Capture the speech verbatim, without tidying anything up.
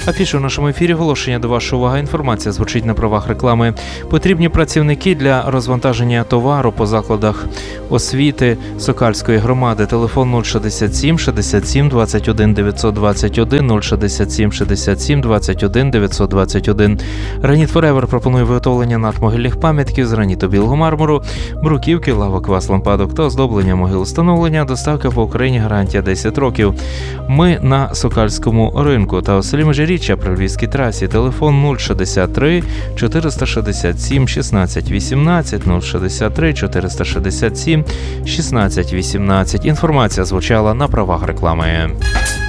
Афіша в нашому ефірі. Оголошення до вашої уваги. Інформація звучить на правах реклами. Потрібні працівники для розвантаження товару по закладах освіти Сокальської громади. Телефон нуль шістдесят сім шістдесят сім двадцять один дев'ятсот двадцять один, нуль шістдесят сім шістдесят сім двадцять один дев'ятсот двадцять один. Граніт Форевер пропонує виготовлення надмогильних пам'ятків з граніту білого мармуру, бруківки, лавок, ваз, лампадок та оздоблення могил. Встановлення, доставка по Україні, гарантія десять років. Ми на Сокальському ринку та у селі Межиріччя при Львівській трасі. Телефон нуль шістдесят три чотириста шістдесят сім шістнадцять вісімнадцять, нуль шістдесят три чотириста шістдесят сім шістнадцять вісімнадцять. Інформація звучала на правах реклами.